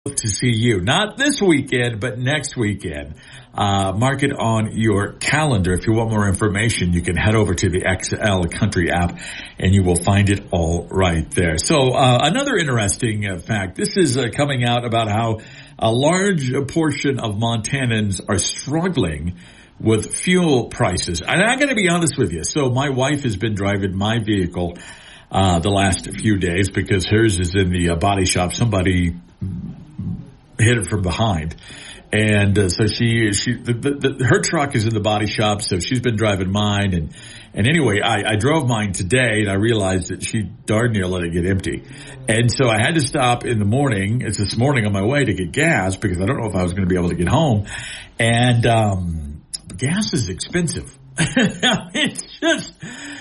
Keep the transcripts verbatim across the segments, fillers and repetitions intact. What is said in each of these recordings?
to see you. Not this weekend, but next weekend. Uh, mark it on your calendar. If you want more information, you can head over to the X L Country app and you will find it all right there. So, uh, another interesting uh, fact. This is uh, coming out about how a large portion of Montanans are struggling with fuel prices. And I'm going to be honest with you. So my wife has been driving my vehicle, uh, the last few days because hers is in the uh, body shop. Somebody hit it from behind. And uh, so she, she, the, the, the, her truck is in the body shop, so she's been driving mine. And, and anyway, I, I drove mine today, and I realized that she darn near let it get empty. And so I had to stop in the morning. It's this morning on my way to get gas because I don't know if I was going to be able to get home. And um, gas is expensive. It's just.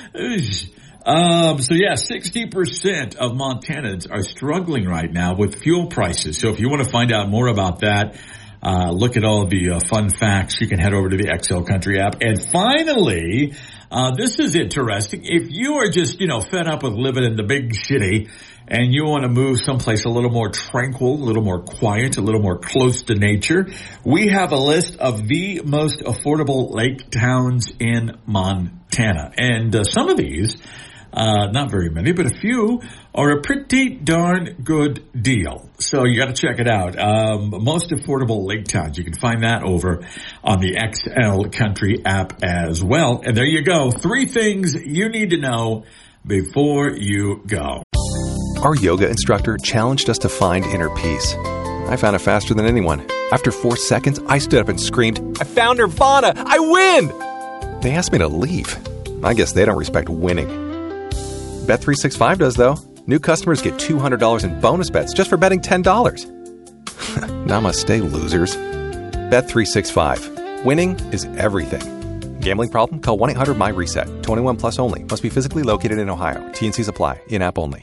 Um, so yeah, sixty percent of Montanans are struggling right now with fuel prices. So if you want to find out more about that, uh, look at all the uh, fun facts, you can head over to the X L Country app. And finally, uh, this is interesting. If you are just, you know, fed up with living in the big city and you want to move someplace a little more tranquil, a little more quiet, a little more close to nature, we have a list of the most affordable lake towns in Montana. And uh, some of these, Uh, not very many, but a few are a pretty darn good deal. So you got to check it out. Um, most affordable lake towns. You can find that over on the X L Country app as well. And there you go. Three things you need to know before you go. Our yoga instructor challenged us to find inner peace. I found it faster than anyone. After four seconds, I stood up and screamed, "I found Nirvana! I win!" They asked me to leave. I guess they don't respect winning. Bet three sixty-five does, though. New customers get two hundred dollars in bonus bets just for betting ten dollars. Namaste, losers. Bet three sixty-five. Winning is everything. Gambling problem? Call one eight hundred M Y reset. twenty-one plus only. Must be physically located in Ohio. T and Cs apply. In-app only.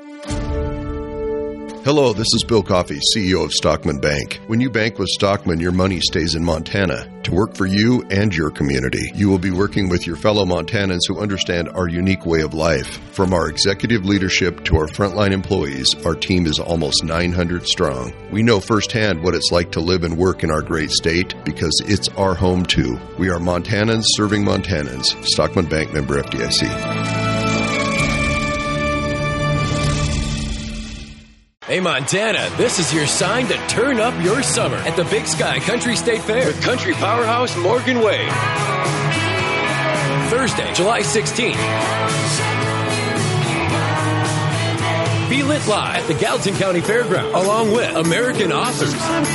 Hello, this is Bill Coffey, C E O of Stockman Bank. When you bank with Stockman, your money stays in Montana to work for you and your community. You will be working with your fellow Montanans who understand our unique way of life. From our executive leadership to our frontline employees, our team is almost nine hundred strong. We know firsthand what it's like to live and work in our great state because it's our home too. We are Montanans serving Montanans. Stockman Bank, member F D I C. Hey Montana, this is your sign to turn up your summer at the Big Sky Country State Fair with country powerhouse Morgan Wade. Thursday, July sixteenth. Feel it live at the Gallatin County Fairgrounds along with American authors.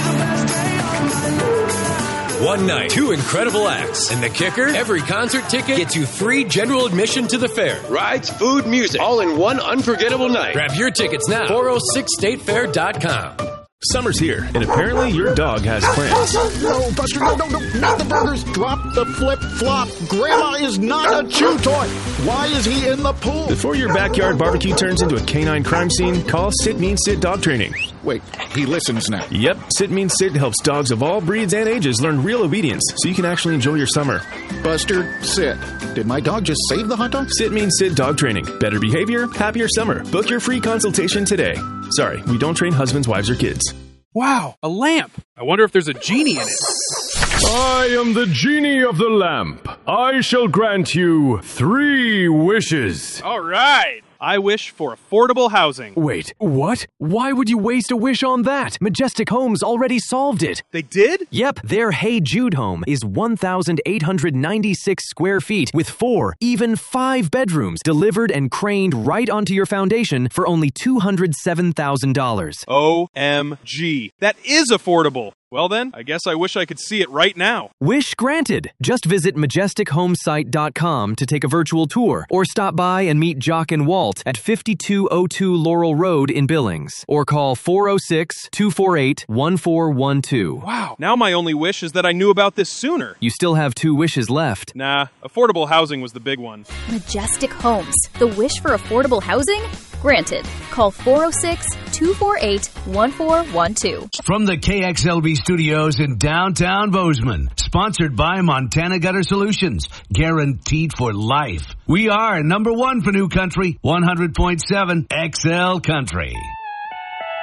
One night, two incredible acts. And the kicker, every concert ticket gets you free general admission to the fair. Rides, food, music, all in one unforgettable night. Grab your tickets now. four oh six state fair dot com. Summer's here, and apparently your dog has plans. No, Buster, no, no, no, not the burgers. Drop the flip-flop. Grandma is not a chew toy. Why is he in the pool? Before your backyard barbecue turns into a canine crime scene, call Sit Means Sit Dog Training. Wait, he listens now. Yep, Sit Means Sit helps dogs of all breeds and ages learn real obedience so you can actually enjoy your summer. Buster, sit. Did my dog just save the hot dog? Sit Means Sit Dog Training. Better behavior, happier summer. Book your free consultation today. Sorry, we don't train husbands, wives, or kids. Wow, a lamp. I wonder if there's a genie in it. I am the genie of the lamp. I shall grant you three wishes. All right. I wish for affordable housing. Wait, what? Why would you waste a wish on that? Majestic Homes already solved it. They did? Yep, their Hey Jude home is one thousand eight hundred ninety-six square feet with four, even five bedrooms delivered and craned right onto your foundation for only two hundred seven thousand dollars. O M G. That is affordable. Well then, I guess I wish I could see it right now. Wish granted. Just visit majestic homesite dot com to take a virtual tour or stop by and meet Jock and Walt at fifty-two oh two Laurel Road in Billings or call four oh six, two four eight, one four one two. Wow. Now my only wish is that I knew about this sooner. You still have two wishes left. Nah, affordable housing was the big one. Majestic Homes. The wish for affordable housing? Granted. Call four oh six, two four eight, one four one two. From the K X L B studios in downtown Bozeman, sponsored by Montana Gutter Solutions, guaranteed for life. We are number one for New Country, one hundred point seven X L Country.